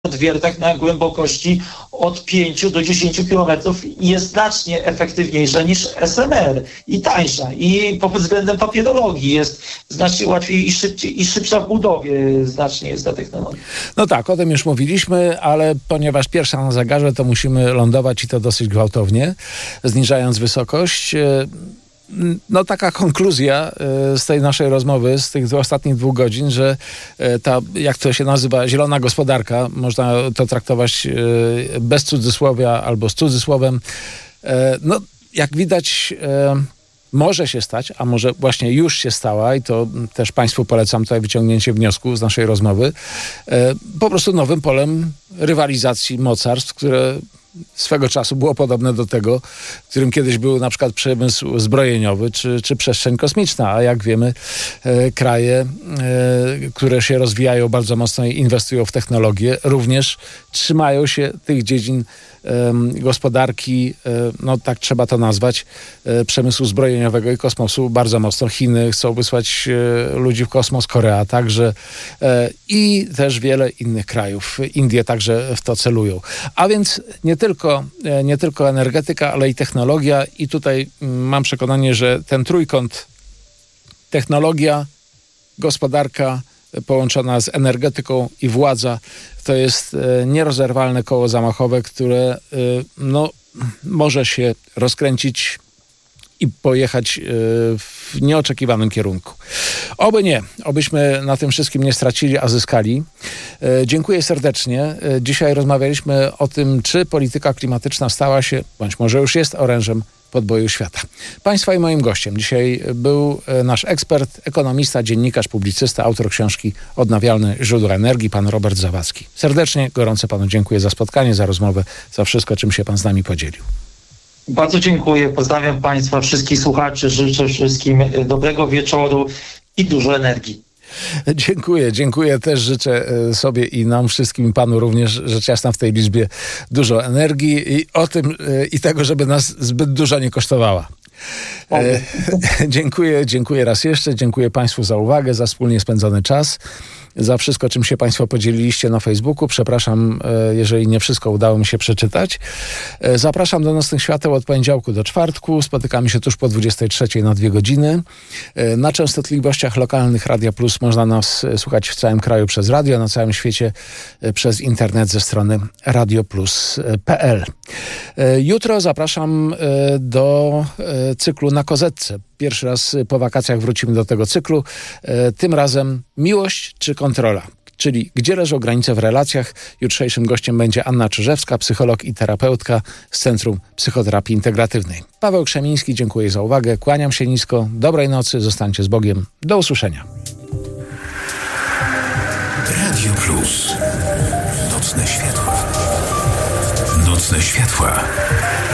wiertach na głębokości od 5 do 10 km jest znacznie efektywniejsza niż SMR i tańsza. I pod względem papierologii jest znacznie łatwiej i szybsza w budowie znacznie jest ta technologia. No tak, o tym już mówiliśmy, ale ponieważ pierwsza na zegarze, to musimy lądować i to dosyć gwałtownie, zniżając wysokość. No taka konkluzja z tej naszej rozmowy, z tych ostatnich 2 godzin, że ta, jak to się nazywa, zielona gospodarka, można to traktować bez cudzysłowia albo z cudzysłowem, no jak widać może się stać, a może właśnie już się stała i to też Państwu polecam tutaj wyciągnięcie wniosku z naszej rozmowy, po prostu nowym polem rywalizacji mocarstw, które swego czasu było podobne do tego, którym kiedyś był na przykład przemysł zbrojeniowy czy przestrzeń kosmiczna, a jak wiemy kraje, które się rozwijają bardzo mocno i inwestują w technologię, również trzymają się tych dziedzin gospodarki, no tak trzeba to nazwać, przemysłu zbrojeniowego i kosmosu bardzo mocno. Chiny chcą wysłać ludzi w kosmos, Korea także i też wiele innych krajów. Indie także w to celują. A więc nie tylko energetyka, ale i technologia i tutaj mam przekonanie, że ten trójkąt technologia, gospodarka połączona z energetyką i władza to jest nierozerwalne koło zamachowe, które no, może się rozkręcić i pojechać w nieoczekiwanym kierunku. Oby nie. Obyśmy na tym wszystkim nie stracili, a zyskali. Dziękuję serdecznie. Dzisiaj rozmawialiśmy o tym, czy polityka klimatyczna stała się, bądź może już jest orężem podboju świata. Państwa i moim gościem dzisiaj był nasz ekspert, ekonomista, dziennikarz, publicysta, autor książki Odnawialne źródła energii, pan Robert Zawadzki. Serdecznie, gorąco panu dziękuję za spotkanie, za rozmowę, za wszystko, czym się pan z nami podzielił. Bardzo dziękuję. Pozdrawiam Państwa, wszystkich słuchaczy. Życzę wszystkim dobrego wieczoru i dużo energii. Dziękuję. Też życzę sobie i nam wszystkim, i panu również, rzecz jasna w tej liczbie, dużo energii i o tym, i tego, żeby nas zbyt dużo nie kosztowała. Dziękuję raz jeszcze. Dziękuję Państwu za uwagę, za wspólnie spędzony czas, za wszystko, czym się Państwo podzieliliście na Facebooku. Przepraszam, jeżeli nie wszystko udało mi się przeczytać. Zapraszam do Nocnych Świateł od poniedziałku do czwartku. Spotykamy się tuż po 23 na 2 godziny. Na częstotliwościach lokalnych Radia Plus można nas słuchać w całym kraju przez radio, na całym świecie przez internet ze strony radioplus.pl. Jutro zapraszam do cyklu Na Kozetce. Pierwszy raz po wakacjach wrócimy do tego cyklu. Tym razem miłość czy kontrola? Czyli gdzie leżą granice w relacjach? Jutrzejszym gościem będzie Anna Czyżewska, psycholog i terapeutka z Centrum Psychoterapii Integratywnej. Paweł Krzemiński, dziękuję za uwagę. Kłaniam się nisko. Dobrej nocy. Zostańcie z Bogiem. Do usłyszenia. Radio Plus. Nocne światła. Nocne światła.